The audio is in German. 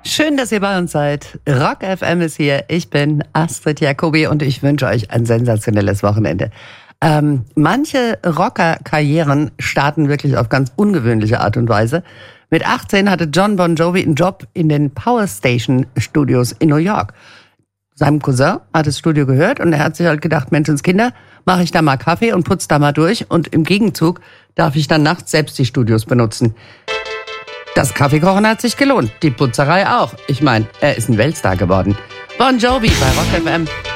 Schön, dass ihr bei uns seid. Rock FM ist hier. Ich bin Astrid Jacobi und ich wünsche euch ein sensationelles Wochenende. Manche Rocker-Karrieren starten wirklich auf ganz ungewöhnliche Art und Weise. Mit 18 hatte John Bon Jovi einen Job in den Power Station Studios in New York. Seinem Cousin hat das Studio gehört und er hat sich halt gedacht, Menschenskinder, mache ich da mal Kaffee und putze da mal durch und im Gegenzug darf ich dann nachts selbst die Studios benutzen. Das Kaffeekochen hat sich gelohnt, die Putzerei auch. Ich meine, er ist ein Weltstar geworden. Bon Jovi bei Rock FM.